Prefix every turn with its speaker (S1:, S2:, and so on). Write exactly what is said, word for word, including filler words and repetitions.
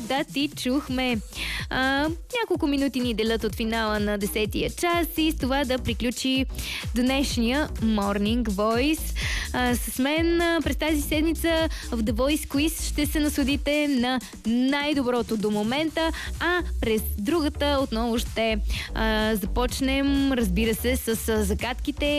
S1: резултати чухме. А, няколко минути ни делят от финала на десетия час и с това да приключи днешния Morning Voice. А, с мен а, през тази седмица в The Voice Quiz ще се насладите на най-доброто до момента, а през другата отново ще а, започнем, разбира се, с а, загадките